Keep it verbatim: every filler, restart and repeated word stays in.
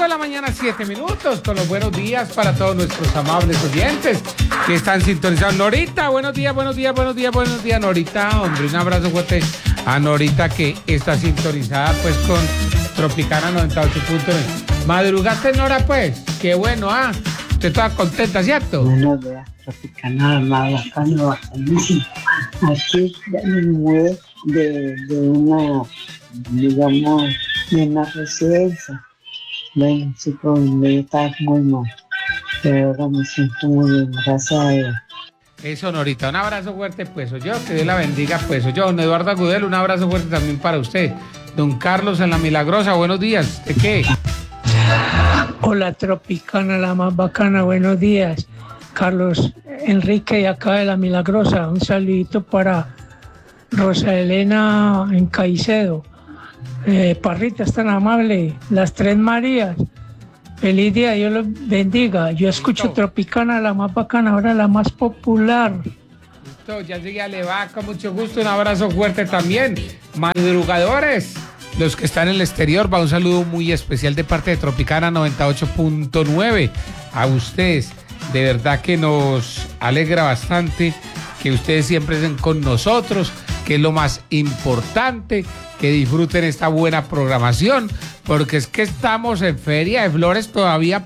de la mañana, siete minutos, con los buenos días para todos nuestros amables oyentes que están sintonizados. Norita, buenos días, buenos días, buenos días, buenos días, Norita, hombre, un abrazo fuerte a Norita que está sintonizada pues con Tropicana noventa y ocho punto nueve. ¿Madrugaste, Nora, pues? Qué bueno, ah, usted toda contenta, ¿cierto? Buenos días, Tropicana, más bacano, bacanísimo. Aquí ya me mudé de, de una, digamos, de una residencia. Bueno, chicos, me está muy mal, pero ahora me siento muy bien, gracias a Dios. Eso, Norita, un abrazo fuerte, pues, yo, que Dios la bendiga, pues, yo, don Eduardo Agudelo, un abrazo fuerte también para usted. Don Carlos en La Milagrosa, buenos días, ¿de qué? Hola, Tropicana, la más bacana, buenos días. Carlos Enrique, de acá de La Milagrosa, un saludito para Rosa Elena en Caicedo. Eh, Parrita, es tan amable, las tres Marías. Feliz día, Dios los bendiga. Yo escucho Tropicana, la más bacana, ahora la más popular. Listo, ya llegué a Levaca, con mucho gusto, un abrazo fuerte también. Madrugadores, los que están en el exterior, va un saludo muy especial de parte de Tropicana noventa y ocho punto nueve a ustedes. De verdad que nos alegra bastante que ustedes siempre estén con nosotros, que es lo más importante, que disfruten esta buena programación, porque es que estamos en Feria de Flores todavía